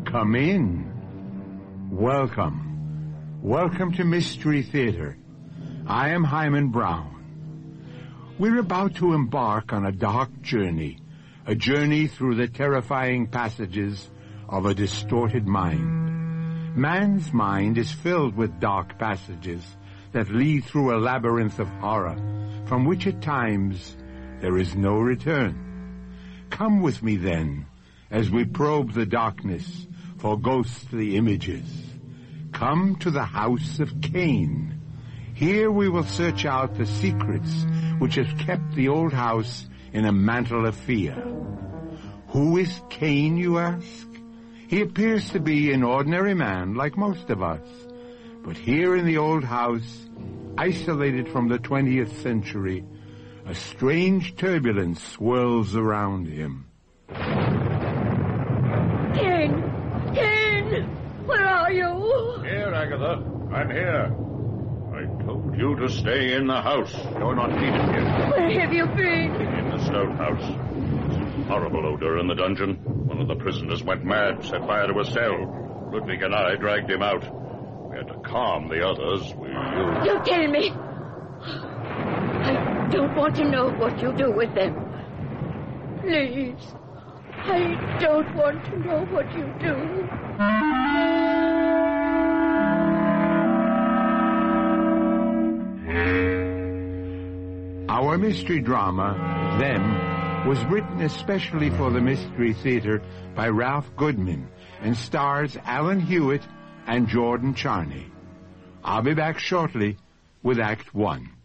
Come in. Welcome. Welcome to Mystery Theater. I am Hyman Brown. We're about to embark on a dark journey, a journey through the terrifying passages of a distorted mind. Man's mind is filled with dark passages that lead through a labyrinth of horror, from which at times there is no return. Come with me then, as we probe the darkness for ghostly images. Come to the house of Cain. Here we will search out the secrets which have kept the old house in a mantle of fear. Who is Cain, you ask? He appears to be an ordinary man like most of us. But here in the old house, isolated from the 20th century, a strange turbulence swirls around him. Cain! Cain! Where are you? Here, Agatha. I'm here. I told you to stay in the house. You're not needed here. Where have you been? In the stone house. Horrible odor in the dungeon. One of the prisoners went mad, set fire to a cell. Ludwig and I dragged him out. We had to calm the others. You tell me. I don't want to know what you do with them. Please. I don't want to know what you do. Our mystery drama, Them, was written especially for the Mystery Theater by Ralph Goodman and stars Alan Hewitt and Jordan Charney. I'll be back shortly with Act 1.